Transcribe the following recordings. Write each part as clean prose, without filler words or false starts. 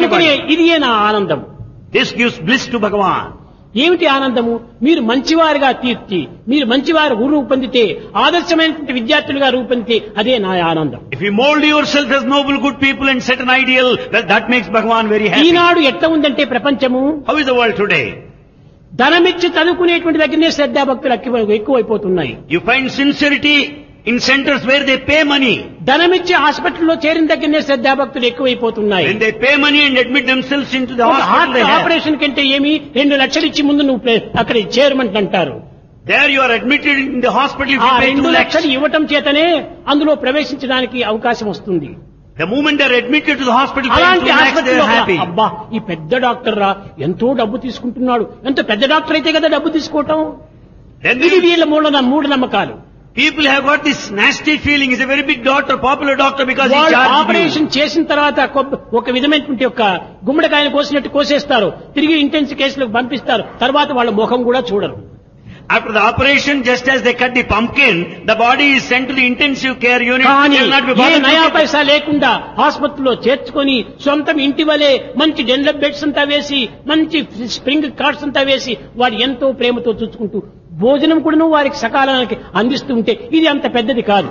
కనుకనే body. ఇదియే నా ఆనందం. This gives bliss to Bhagavan. ఏమిటి ఆనందము? మీరు మంచివారుగా తీర్చి మీరు మంచివారు రూపొందితే ఆదర్శమైనటువంటి విద్యార్థులుగా రూపొందితే అదే నా ఆనందం. If you mold yourself as noble good people and set an ideal, that makes Bhagavan very happy. ఈనాడు ఎట్లా ఉందంటే ప్రపంచము, How is the world today? ధనమిచ్చి చదువుకునేటువంటి దగ్గరనే శ్రద్ధాభక్తులు ఎక్కువైపోతున్నాయి. You find sincerity in centers where they pay money. ధనమిచ్చి హాస్పిటల్లో చేరిన దగ్గరనే శ్రద్ధాభక్తులు ఎక్కువైపోతున్నాయి. When they pay money and admit themselves into the hospital, they have. Operation కంటే ఏమి 2 లక్షలు ఇచ్చి ముందు నువ్వు అక్కడ చేరమంట అంటారు. There you are admitted in the hospital if ఆ you pay 2 2 lakhs. లక్షలు ఇవ్వటం చేతనే అందులో ప్రవేశించడానికి అవకాశం వస్తుంది. The moment they are admitted to the hospital, paying 2 అలాంటి lakhs, they హాస్పిటల్లో are happy. అబ్బా ఈ పెద్ద డాక్టర్ రా ఎంతో డబ్బు తీసుకుంటున్నాడు, ఎంత పెద్ద డాక్టర్ అయితే కదా డబ్బు తీసుకోవటం. Then ఇది వీళ్ళ మూఢనమ్మకాలు. people have got this nasty feeling. He's a very big doctor, popular doctor because he వాళ్ళు charges you. ఆపరేషన్ చేసిన తర్వాత ఒక విధమైనటువంటి ఒక గుమ్మడికాయను కోసినట్టు కోసేస్తారు, తిరిగి ఇంటెన్సివ్ కేసులకు పంపిస్తారు, తర్వాత వాళ్ళ ముఖం కూడా చూడరు. After the operation, just as they cut the pumpkin, the body is sent to the intensive care unit. కానీ They will not be A bothered నయా to get- పైసా లేకుండా ఆసుపత్రిలో చేర్చుకొని సొంతం ఇంటి వలె మంచి డెన్లప్ బెడ్స్ అంతా వేసి మంచి స్ప్రింగ్ కార్డ్స్ అంతా వేసి వారు ఎంతో ప్రేమతో చూసుకుంటూ భోజనం కూడాను వారికి సకాలానికి అందిస్తూ ఉంటే ఇది అంత పెద్దది కాదు.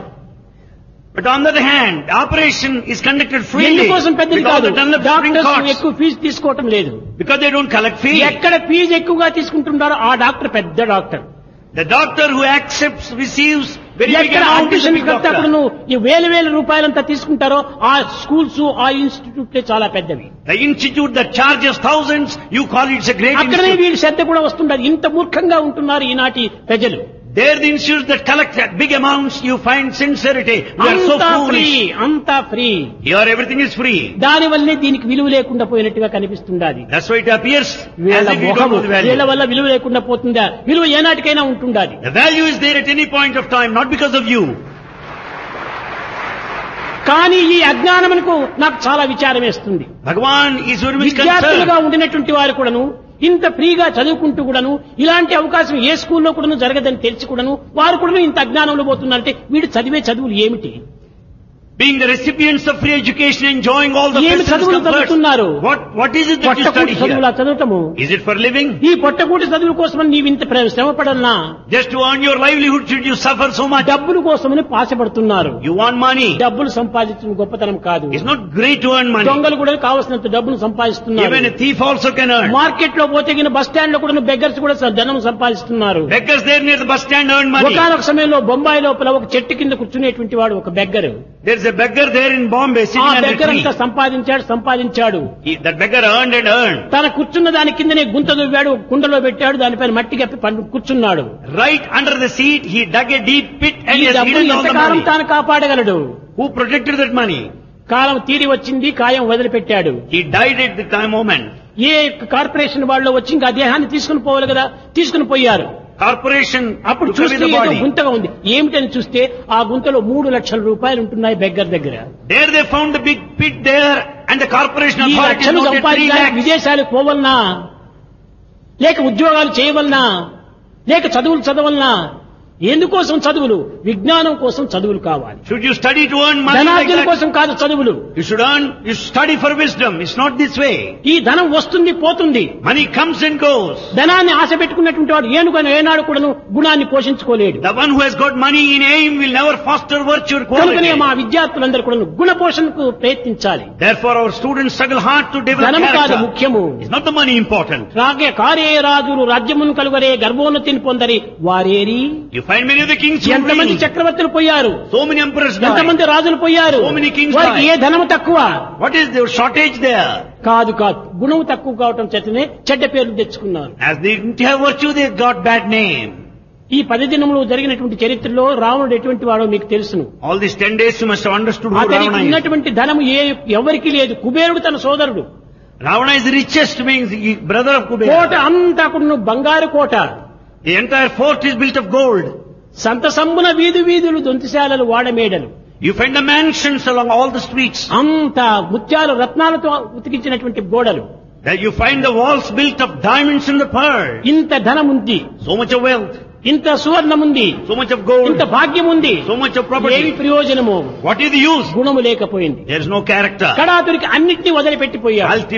But on the other hand, the operation is conducted freely. ఎందుకోసం పెద్దది With all కాదు, the Dunlop spring doctors cards. ఎక్కువ ఫీజు తీసుకోవటం లేదు. Because they don't collect fee. ఎక్కడ ఫీజు ఎక్కువగా తీసుకుంటున్నారో ఆ డాక్టర్ పెద్ద doctor. The doctor who accepts, receives very big ఎక్కడ amount is a operation big కర్త doctor. అప్పుడు ఈ వేల రూపాయలంతా తీసుకుంటారో ఆ స్కూల్స్ ఆ ఇన్స్టిట్యూట్లే చాలా పెద్దవి. The institute that charges thousands, you call it a great అక్కడనే institute. వీళ్ళ శ్రద్ధ కూడా వస్తుంటారు. ఇంత మూర్ఖంగా ఉంటున్నారు ఈనాటి ప్రజలు. There the institutes that collect big amounts, you find sincerity. We are so అంతా ఫ్రీ, foolish. అంతా free. Here everything is free. దాని వల్లే దీనికి విలువ లేకుండా పోయినట్టుగా కనిపిస్తుండాలి. That's why it appears వీళ్ళ as if you don't మొహము know the value. వీళ్ళ వల్ల విలువ లేకుండా పోతుందా? విలువ ఏనాటికైనా ఉంటుండాలి. The value is there at any point of time, not because of you. కానీ ఈ అజ్ఞానమునకు నాకు చాలా విచారం వేస్తుంది. Bhagavan is very much విద్యార్థులుగా concerned. ఉండినటువంటి వారు కూడాను ఇంత ఫ్రీగా చదువుకుంటూ కూడాను ఇలాంటి అవకాశం ఏ స్కూల్లో కూడాను జరగదని తెలిసి కూడాను వారు కూడాను ఇంత అజ్ఞానంలో పోతున్నారంటే వీడు చదివే చదువులు ఏమిటి? Being the recipients of free education, enjoying all the ఏమి blessings చదువులు of birth. చదువుతున్నారు? What is it that you పొట్టకూటి study చదువులా here? చదవటము? Is it for living? ఈ పొట్టకూటి చదువుల కోసమని నీవు ఇంత శ్రమ పడన్నా? Just to earn your livelihood should you suffer so much? డబ్బుల కోసమని పాశపడుతున్నారు. You want money. డబ్బులు సంపాదించడం గొప్పతనం కాదు. It's not great to earn money. దొంగలు కూడా కావలసినంత డబ్బులు సంపాదిస్తున్నారు. Even a thief also can earn. Market లో పోతే బస్ స్టాండ్ లో కూడా బెగ్గర్స్ కూడా ధనం సంపాదిస్తున్నారు. Beggars there near the bus stand earn money. ఒకనొక సమయంలో బొంబాయి లోపల ఒక చెట్టు కింద కూర్చునేటువంటి వాడు ఒక beggar. There's a beggar there in Bombay ఆ sitting under a beggar tree. అంతా సంపాదించాడు. That beggar earned and earned. తన కూర్చున్న దాని కిందనే గుంత దువ్వాడు, కుండలో పెట్టాడు, దానిపైన మట్టి కప్పి కూర్చున్నాడు. Right under the seat, he dug a deep pit and ఈ he has డబ్బులు hidden all the ఎంతకాలం money. తాను కాపాడగలడు? Who protected that money? కాలం తీరి వచ్చింది, కాయం వదిలిపెట్టాడు. He died at the time moment. A corporation వాళ్ళు వచ్చి ఇంకా దేహాన్ని తీసుకుని పోవాలి కదా, తీసుకుని పోయారు. Corporation అప్పుడు took away చూస్తే the ఏదో body. గుంతగా ఉంది. ఏమిటని చూస్తే ఆ గుంతలో 3 లక్షల రూపాయలు ఉంటున్నాయి బెగ్గర్ దగ్గర. There they found a big pit there and the corporation ఈ authorities లక్షలు noted 3 సంపాదించడానికి lakhs. విదేశాలకు పోవలనా, లేక ఉద్యోగాలు చేయవలనా, లేక చదువులు చదవలనా? ఎందుకోసం చదువులు? విజ్ఞానం కోసం చదువులు కావాలి. Should you study to earn money like ధనార్జన that? కోసం కాదు చదువులు. You should study for wisdom. It's not this way. ఈ ధనం వస్తుంది పోతుంది. Money comes and goes. ధనాన్ని ఆశ పెట్టుకున్నటువంటి వాడు ఏనాడు కూడాను గుణాన్ని పోషించుకోలేడు. The one who has got money in aim will never foster virtue or కనుకనే quality. మా విద్యార్థులందరూ కూడాను గుణ పోషణకు ప్రయత్నించాలి. Therefore our students struggle hard to develop ధనం కాదు character. ముఖ్యము. It's not the money important. రాగే కారే రాజులు రాజ్యమును కలుగరే గర్భోన్నతిని పొందరి వారేరి. You find many of the kings who ఎంతమంది reign. చక్రవర్తులు పోయారు, So many emperors ఎంతమంది died. రాజులు పోయారు. So many kings వారికి died. ఏ ధనము తక్కువ? What is the shortage there? కాదు గుణం తక్కువ కావటం చేతనే చెడ్డ పేర్లు తెచ్చుకున్నారు. As they didn't have virtue, they got bad name. ఈ 10 దినములు జరిగినటువంటి చరిత్రలో రావణుడు ఎటువంటి వాడో మీకు తెలుసును. All these 10 days you must have understood who అతనికి Ravana is. ఉన్నటువంటి ధనము ఎవరికి లేదు. కుబేరుడు తన సోదరుడు. Ravana is the richest, means he brother of Kota Kubera. అంతా కూడా బంగారు కోట. The entire fort is built of gold. సంత సంబున వీధులు దొంతిశాలలు వాడమేడలు. You find the mansions along all the streets. అంత ముత్యాలు రత్నాలతో ఉతికించినటువంటి గోడలు. That you find the walls built of diamonds and the pearl. ఇంత ధనం ఉంది, So much of wealth, ఇంత సువర్ణం ఉంది, so much of gold, ఇంత భాగ్యం ఉంది. so much of ఏమి property. ప్రయోజనము? What is the use? గుణము లేకపోయింది. There is no character. కడాతురికి అన్నిటినీ వదిలిపెట్టిపోయాడు.